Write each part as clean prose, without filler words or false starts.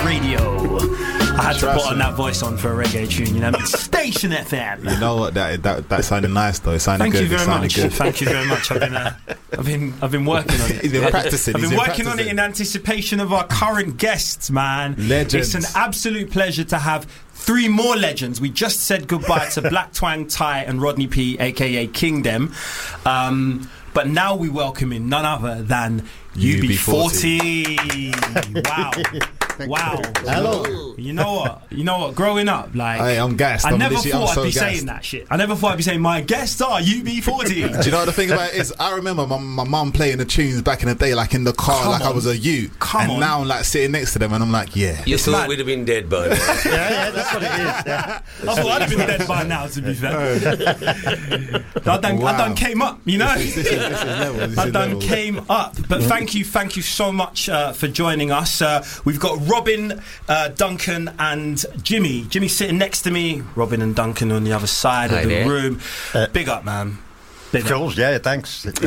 Radio. I had to put on that voice on for a reggae tune, you know. Station FM. You know what? That sounded nice though. It sounded Thank good. you very much. Good. Thank you very much. I've been working on it. He's been practicing. I've been working on it in anticipation of our current guests, man. Legends. It's an absolute pleasure to have 3 more legends. We just said goodbye to Black Twang, Ty and Rodney P, aka Kingdom. But now we welcome in none other than UB40. Wow. Wow. Hello. You know what? Growing up, like, Hey, I'm gassed. I never I'm thought I'd so be gassed. saying that shit. I never thought I'd be saying my guests are UB40. Do you know what the thing about it is? I remember my mum playing the tunes back in the day, like in the car, Come like on. I was a youth. Come on. Now I'm like sitting next to them, and I'm like, yeah. You thought mad. we'd have been dead by now. Yeah, that's what it is. Yeah. I thought I'd have been dead by now, to be fair. I done came up, you know. This is level. I done came up. But thank you so much for joining us. We've got Robin, Duncan and Jimmy. Jimmy's sitting next to me. Robin and Duncan on the other side Hi of the there. room. Big up, man. Big up. Cool, yeah, thanks. Do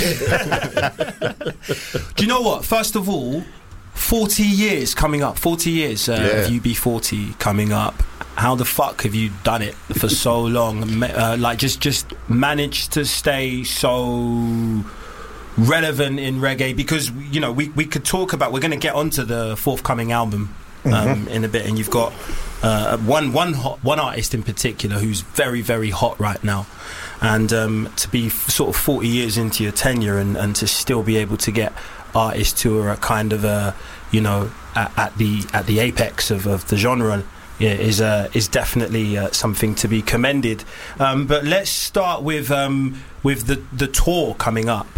you know what? First of all, 40 years coming up. 40 years of UB40 coming up. How the fuck have you done it for so long? Like just managed to stay so relevant in reggae, because you know we could talk about, we're going to get onto the forthcoming album in a bit, and you've got one artist in particular who's very, very hot right now, and to be sort of 40 years into your tenure and to still be able to get artists who are kind of you know at the apex of the genre, yeah, is definitely something to be commended. But let's start with the tour coming up.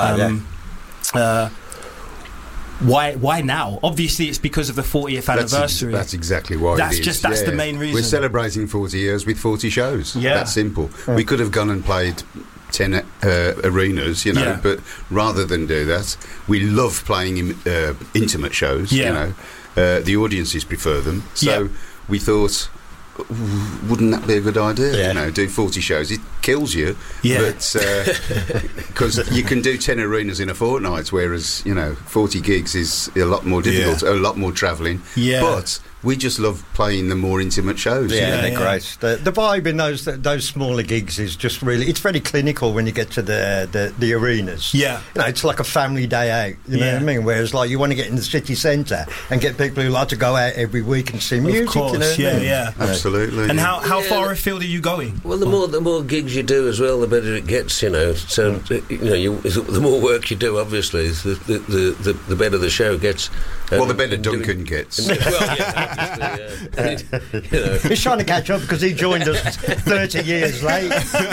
Why now? Obviously, it's because of the 40th anniversary. That's exactly why. That's it is. that's the main reason. We're celebrating 40 years with 40 shows. Yeah. That's simple. We could have gone and played 10 arenas, you know, Yeah. but rather than do that, we love playing intimate shows. Yeah. You know, the audiences prefer them. So Yeah. we thought, wouldn't that be a good idea? Yeah. You know, do 40 shows. It kills you, Yeah. but because you can do 10 arenas in a fortnight, whereas, you know, 40 gigs is a lot more difficult, a lot more travelling. Yeah. But we just love playing the more intimate shows. Yeah, you know? they're great. The vibe in those smaller gigs is just really, it's very clinical when you get to the arenas. Yeah. You know, it's like a family day out, you know Yeah. what I mean? Whereas like you want to get in the city centre and get people who like to go out every week and see music, Of course, you know what I mean? yeah. Absolutely. And how Yeah. far afield are you going? Well, the more gigs you do as well, the better it gets. You know, so you know, the more work you do, obviously, the better the show gets. Well, the better Duncan gets. Well, yeah, obviously, yeah. You know. He's trying to catch up because he joined us 30 years late.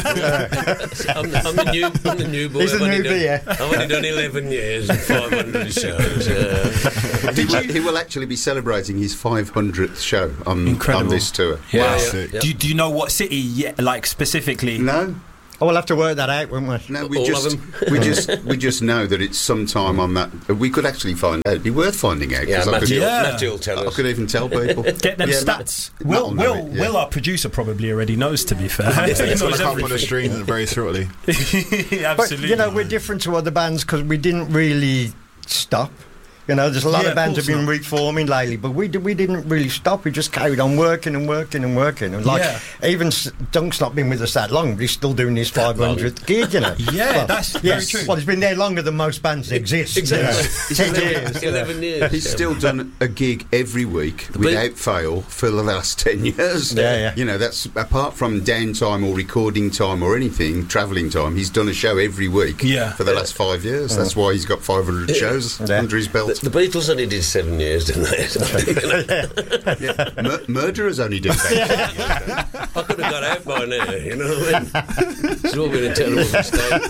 I'm the new boy. He's the newbie, yeah. I've only done 11 years and 500 shows. He will actually be celebrating his 500th show on Incredible. this tour. Wow. Yeah. Do you know what city, like specifically? No, Oh, we'll have to work that out, won't we? no, All of them. we just know that it's sometime on that. We could actually find out. It'd be worth finding out. Yeah, 'cause I could- Matthew will tell I us. could even tell people. Get them Yeah, stats. Matt will know it, yeah. Will, our producer, probably already knows, to be fair. He It's knows going to come on the everything. streams very shortly. Absolutely. But, you know, we're different to other bands because we didn't really stop. You know, there's a lot Yeah, of bands of have been course reforming lately, but we didn't really stop. We just carried on working and working and working. And like, even Dunk's not been with us that long, but he's still doing his 500th gig, you know. Yeah, that's very true. Well, he's been there longer than most bands exist. Exactly. You know. 10 years. 11 years. He's still done a gig every week without fail for the last 10 years. Yeah. You know, that's apart from downtime or recording time or anything, travelling time, he's done a show every week for the last 5 years. That's why he's got 500 shows under his belt. The Beatles only did 7 years, didn't they? Murderers only do that. I could have got out by now, you know what I mean? It's all been a terrible mistake.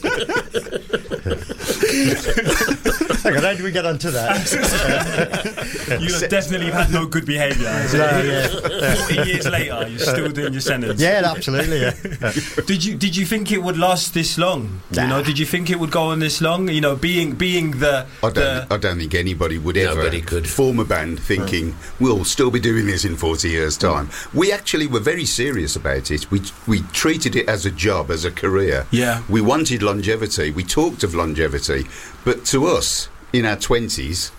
Hang on, how do we get onto that? You have definitely had no good behaviour. No, yeah. 40 years later, you're still doing your sentence. Yeah, absolutely, yeah. Did you think it would last this long? You know, did you think it would go on this long? You know, being the I don't think anybody would ever Nobody could. form a band thinking we'll still be doing this in 40 years' time. We actually were very serious about it. We treated it as a job, as a career. Yeah. We wanted longevity. We talked of longevity. But to us, in our 20s,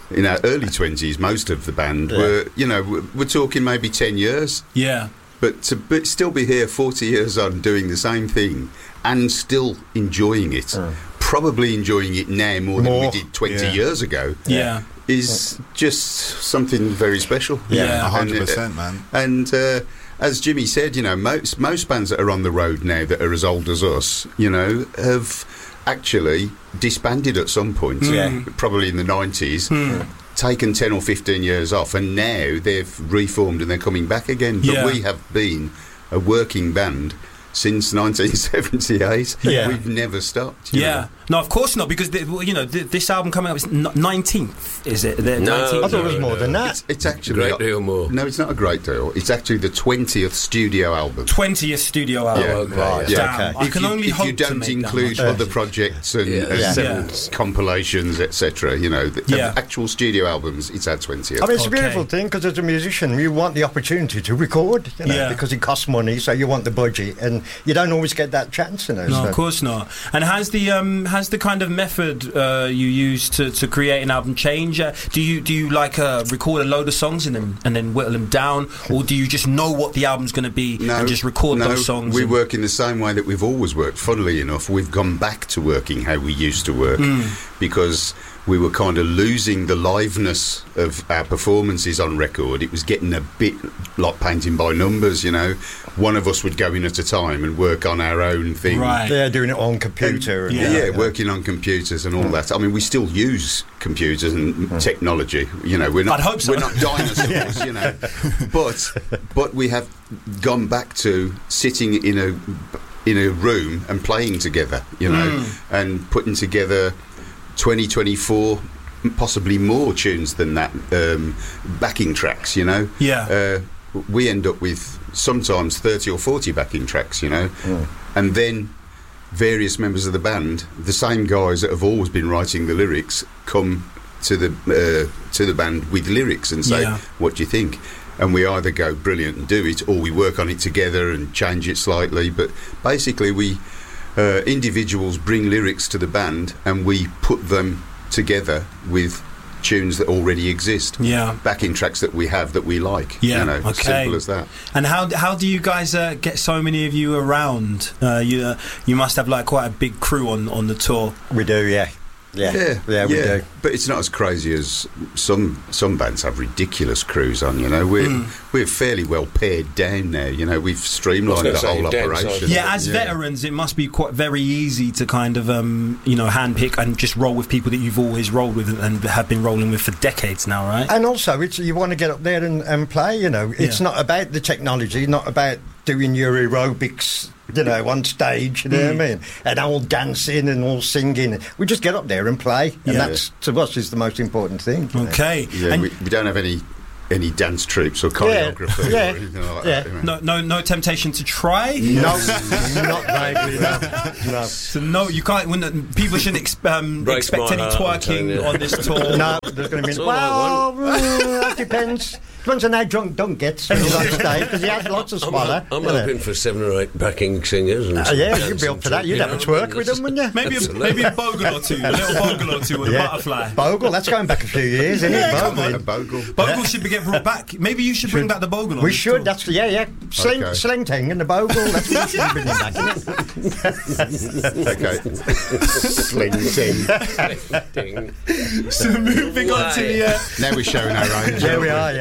in our early 20s, most of the band were, we're talking maybe 10 years. Yeah. But to still be here 40 years on doing the same thing and still enjoying it, probably enjoying it now more than we did 20 years ago, is just something very special. Yeah, 100%, man. And as Jimmy said, most bands that are on the road now that are as old as us, have actually disbanded at some point, probably in the 90s. Taken 10 or 15 years off, and now they've reformed and they're coming back again. But we have been a working band since 1978. We've never stopped. No, of course not, because this album coming up is 19th, is it? No, 19th? I thought it was more than that. It's actually a great deal more. No, it's not a great deal. It's actually the 20th studio album. 20th studio album. Right. Damn. I can only hope if you don't include other projects and several compilations, etc. The actual studio albums, it's our 20th. I mean, it's a beautiful thing, because as a musician, you want the opportunity to record, because it costs money, so you want the budget, and you don't always get that chance. No, of course not. And has the kind of method you use to create an album change? Do you like record a load of songs and then whittle them down, or do you just know what the album's going to be and just record those songs? We work in the same way that we've always worked. Funnily enough, we've gone back to working how we used to work because we were kind of losing the liveness of our performances on record. It was getting a bit like painting by numbers, One of us would go in at a time and work on our own thing. Right. They're doing it on computer. Working on computers and all that. I mean, we still use computers and technology. We're not. I'd hope so. We're not dinosaurs, But we have gone back to sitting in a room and playing together, and putting together 20, 24, possibly more tunes than that, backing tracks, we end up with sometimes 30 or 40 backing tracks, and then various members of the band, the same guys that have always been writing the lyrics, come to the band with lyrics and say, what do you think? And we either go brilliant and do it, or we work on it together and change it slightly. But basically we individuals bring lyrics to the band and we put them together with tunes that already exist, backing tracks that we have that we like, simple as that. And how do you guys get so many of you around? You must have like quite a big crew on the tour. We do, we do. But it's not as crazy as some bands have ridiculous crews on. We're fairly well pared down now. We've streamlined the whole operation. As veterans, it must be quite very easy to kind of handpick and just roll with people that you've always rolled with and have been rolling with for decades now, right? And also, you want to get up there and play. It's not about the technology, not about doing your aerobics, on stage, you know what I mean? And all dancing and all singing. We just get up there and play, and that's, to us, is the most important thing. Okay. Yeah, and we don't have any dance troupes or choreography or anything like that. No temptation to try? No, not vaguely, no. So no, you can't. People shouldn't expect any twerking on this tour. No, there's going to be. That depends. Depends on how drunk Dunk gets when he's on stage, because he has lots of swallow. I'm hoping for 7 or 8 backing singers. And you'd be up for that. You'd have a twerk with them, wouldn't you? Maybe a bogle or two, a little bogle or two with a butterfly. Bogle, that's going back a few years, isn't it? Bogle should get brought back. Maybe you should bring back the bogle. We should. That's sling ting and the bogle. That's what we should bring back, isn't it? Okay. Sling ting. So moving on to the. Now we're showing our range. There we are.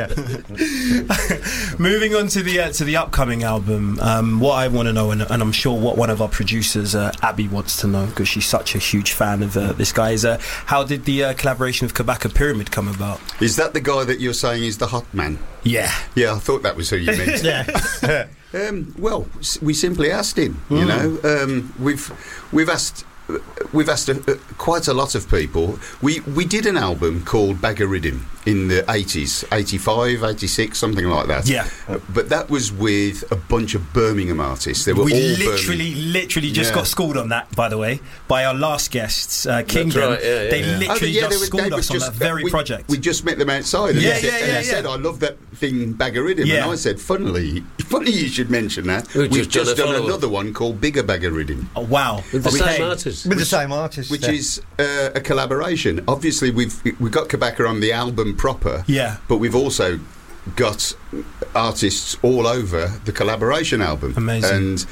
Moving on to the upcoming album, what I want to know, and I'm sure what one of our producers, Abby, wants to know, because she's such a huge fan of this guy, is how did the collaboration with Kabaka Pyramid come about? Is that the guy that you're saying is the hot man? Yeah, I thought that was who you meant. Well, we simply asked him. We've asked quite a lot of people. We did an album called Bag o' Riddim, in the 80s, 85, 86, something like that. Yeah. But that was with a bunch of Birmingham artists. They were We all literally just got schooled on that, by the way, by our last guests, Kingdom. right, yeah, They yeah. literally just schooled us on that very project. We just met them outside. And Yeah, they said, I love that thing, Baggeriddim. Yeah. And I said, funny you should mention that. We've We've just just done a done follow-up. another one called Bigger Baggeriddim. Oh, wow. With the Okay. same artist. With the same artist. Which is a collaboration. Obviously, we've got Kabaka on the album proper, Yeah. but we've also got artists all over the collaboration album. Amazing. And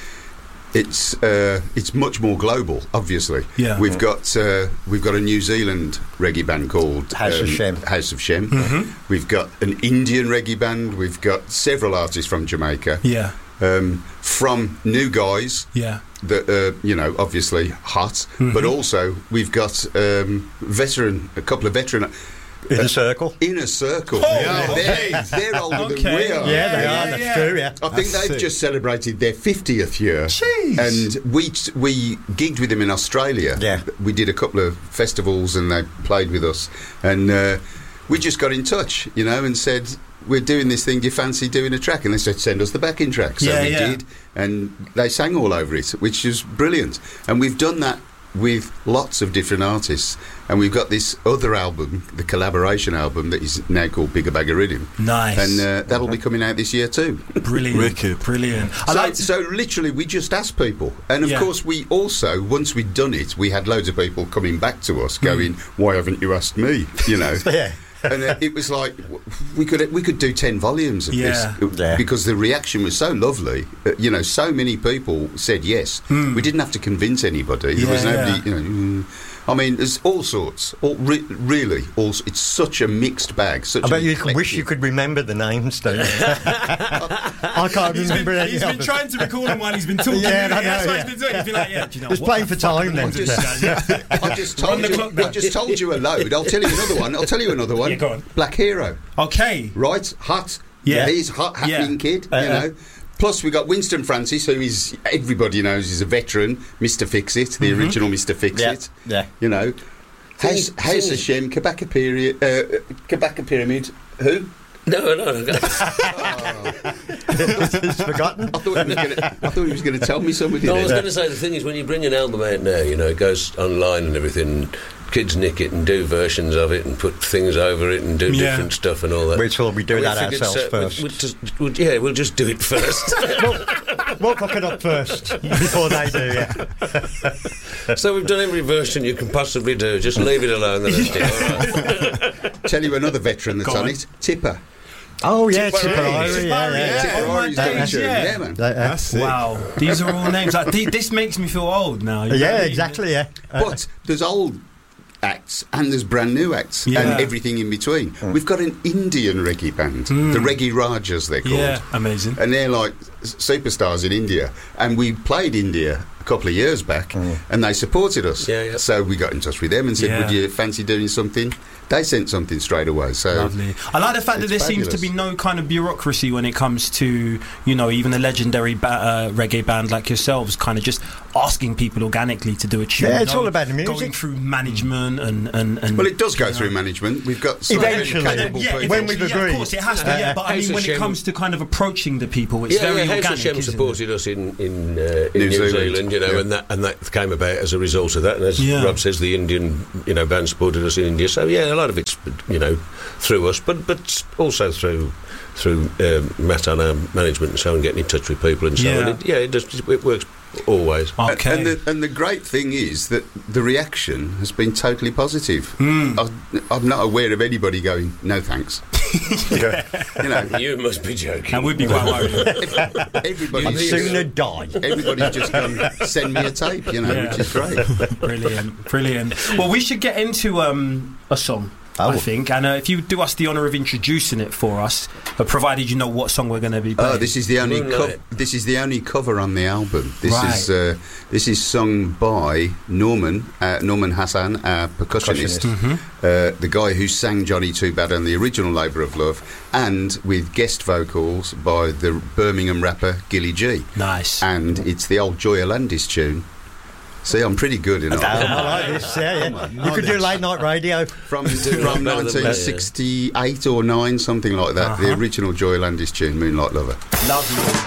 it's much more global. Obviously, Yeah. We've got a New Zealand reggae band called House of Shem. House of Shem. Mm-hmm. We've got an Indian reggae band. We've got several artists from Jamaica. Yeah. From new guys Yeah. that are, obviously hot, but also we've got a couple of veteran Inner Circle. Inner Circle. Oh, Yeah, they're older than we are. Yeah, they Yeah, are. That's yeah. true. Yeah. I think That's they've sick. just celebrated their 50th year. Jeez. And we gigged with them in Australia. Yeah. We did a couple of festivals and they played with us. And we just got in touch, and said, we're doing this thing, do you fancy doing a track? And they said, send us the backing track. So we did. And they sang all over it, which is brilliant. And we've done that with lots of different artists. And we've got this other album, the collaboration album, that is now called Bigger Baggeriddim. Nice. And that'll be coming out this year too. Brilliant. Wicked. Brilliant. So literally we just asked people. And of Yeah. course we also, once we'd done it, we had loads of people coming back to us going, why haven't you asked me? Yeah. And it was like we could do 10 volumes of Yeah. this because the reaction was so lovely. So many people said yes. We didn't have to convince anybody. There was Yeah, nobody. I mean, there's all sorts. It's such a mixed bag. Such I bet a you eclectic- wish you could remember the names, don't you? I can't remember any He's of been them. trying to recall them while he's been talking. Yeah, I know, That's what yeah. he's been doing. He's been like, do you know Just what? playing for time then. I just told Run the you. clock down. I just told you a load. I'll tell you another one. Yeah, go on. Black Hero. Okay. Right, hot. Yeah. He's hot, happening kid. Plus, we got Winston Francis, who is everybody knows is a veteran, Mr. Fix It, the original Mr. Fix It. Yeah. House of Shem, Kabaka Pyramid. Who? No. It's forgotten. I thought he was going to tell me somebody. No, I was then. going to say, the thing is, when you bring an album out now, it goes online and everything, kids nick it and do versions of it and put things over it and do different stuff and all that. Which will we do And that figured, ourselves first. We'll just do it first. We'll fuck it up first before they do, yeah. So we've done every version you can possibly do. Just leave it alone. The rest all right. Tell you another veteran that's Go on on. it. Tipper. Oh, yeah, Tipperary. Tipperary. Yeah. Tipperary. days, yeah. Man. That's it. Wow. These are all names. Like, this makes me feel old now. You know what I Yeah, mean? exactly, yeah. But there's old acts and there's brand new acts Yeah. and everything in between. We've got an Indian reggae band, the Reggae Rajas they're called. Yeah, amazing. And they're like superstars in India. And we played India a couple of years back and they supported us. Yeah. So we got in touch with them and said, Yeah. would you fancy doing something? They sent something straight away. So Lovely. I like the fact that there it's seems to be no kind of bureaucracy when it comes to, even a legendary reggae band like yourselves, kind of just asking people organically to do a tune. Yeah, it's all about the music. Going through management and well, it does go through management. We've got some very Eventually. capable Yeah, people. when we've of agreed. course, it has to. Yeah, but I House mean, of when it Shem- comes to kind of approaching the people, it's very House organic. of Shem isn't it? supported us in New New Zealand, Zealand, yeah. and that came about as a result of that. And as Yeah. Rob says, the Indian band supported us in India. So yeah, a lot of it's through us, but also through Matt and our management and so on, getting in touch with people and so Yeah. on. It works always. Okay. And the great thing is that the reaction has been totally positive. I'm not aware of anybody going, no thanks. You must be joking. I would be quite worried. I'd Everybody's sooner die. everybody's just gone, send me a tape, which is great. Brilliant. Well, we should get into a song. I think, and if you do us the honour of introducing it for us, provided you know what song we're going to be playing. Oh, this is the only cover on the album. This is sung by Norman Hassan, our percussionist, the guy who sang Johnny Too Bad on the original Labour of Love, and with guest vocals by the Birmingham rapper Gilly G. Nice. And it's the old Joya Landis tune, See, I'm pretty good, you know. I like this. Yeah. You could do late night radio. From 1968 or 9, something like that. The original Joy Landis tune, Moonlight Lover. Lovely.